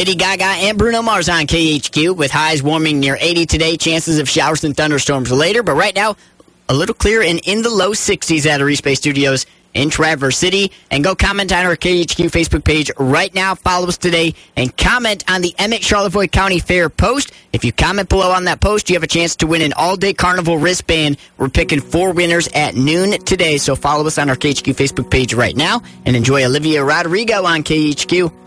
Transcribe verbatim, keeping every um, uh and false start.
Lady Gaga and Bruno Mars on K H Q with highs warming near eighty today. Chances of showers and thunderstorms later. But right now, a little clear and in the low sixties at our East Bay Studios in Traverse City. And go comment on our K H Q Facebook page right now. Follow us today and comment on the Emmett Charlevoix County Fair post. If you comment below on that post, you have a chance to win an all-day carnival wristband. We're picking four winners at noon today. So follow us on our K H Q Facebook page right now and enjoy Olivia Rodrigo on K H Q.